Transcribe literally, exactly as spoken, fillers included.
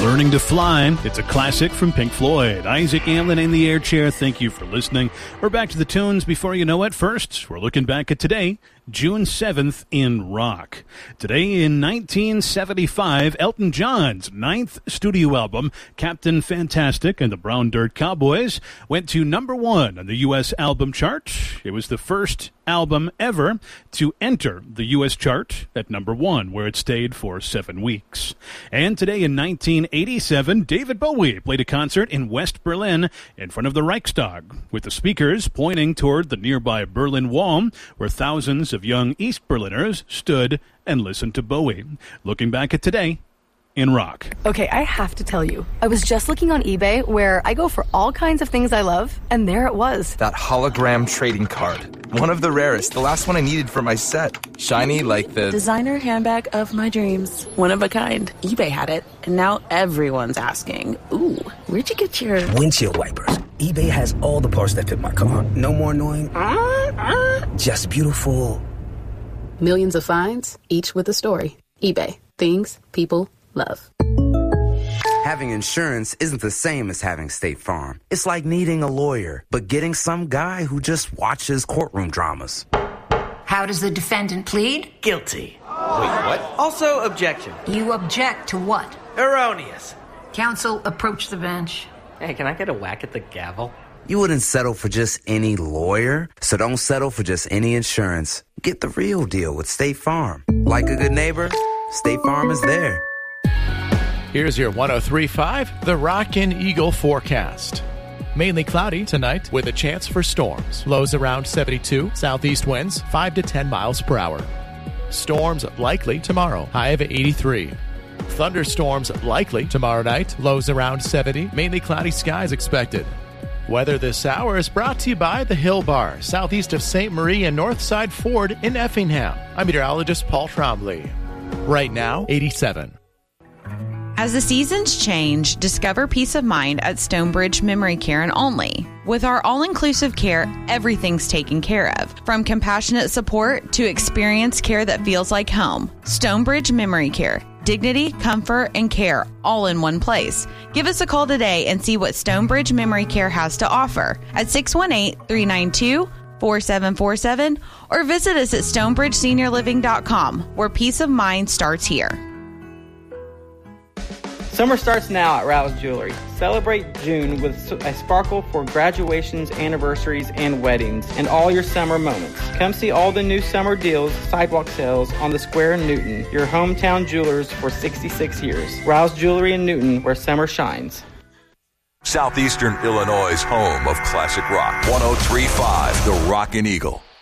Learning to Fly. It's a classic from Pink Floyd. Isaac Allen in the air chair. Thank you for listening. We're back to the tunes before you know it. First, we're looking back at today, June seventh in rock. Today in nineteen seventy-five, Elton John's ninth studio album, Captain Fantastic and the Brown Dirt Cowboys, went to number one on the U S album chart. It was the first album ever to enter the U S chart at number one, where it stayed for seven weeks. And today in nineteen eighty-seven, David Bowie played a concert in West Berlin in front of the Reichstag, with the speakers pointing toward the nearby Berlin Wall, where thousands of young East Berliners stood and listened to Bowie. Looking back at today in rock. Okay, I have to tell you, I was just looking on eBay, where I go for all kinds of things I love, and there it was. That hologram trading card. One of the rarest. The last one I needed for my set. Shiny like the... designer handbag of my dreams. One of a kind. eBay had it, and now everyone's asking, ooh, where'd you get your... windshield wipers. eBay has all the parts that fit my car. No more annoying... Uh, uh. Just beautiful. Millions of finds, each with a story. eBay. Things people love. Having insurance isn't the same as having State Farm. It's like needing a lawyer, but getting some guy who just watches courtroom dramas. How does the defendant plead? Guilty. Wait, what? Also, objection. You object to what? Erroneous. Counsel, approach the bench. Hey, can I get a whack at the gavel? You wouldn't settle for just any lawyer, so don't settle for just any insurance. Get the real deal with State Farm. Like a good neighbor, State Farm is there. Here's your one oh three point five, the Rockin' Eagle forecast. Mainly cloudy tonight with a chance for storms. Lows around seventy-two, southeast winds five to ten miles per hour. Storms likely tomorrow, high of eighty-three. Thunderstorms likely tomorrow night, lows around seventy, mainly cloudy skies expected. Weather this hour is brought to you by the Hill Bar, southeast of Saint Marie and Northside Ford in Effingham. I'm meteorologist Paul Trombley. Right now, eighty-seven. As the seasons change, discover peace of mind at Stonebridge Memory Care and Only. With our all-inclusive care, everything's taken care of. From compassionate support to experienced care that feels like home. Stonebridge Memory Care. Dignity, comfort, and care all in one place. Give us a call today and see what Stonebridge Memory Care has to offer at six one eight, three nine two, four seven four seven or visit us at stonebridge senior living dot com, where peace of mind starts here. Summer starts now at Rouse Jewelry. Celebrate June with a sparkle for graduations, anniversaries, and weddings, and all your summer moments. Come see all the new summer deals, sidewalk sales on the Square in Newton, your hometown jewelers for sixty-six years. Rouse Jewelry in Newton, where summer shines. Southeastern Illinois' home of classic rock. one oh three point five, the Rockin' Eagle.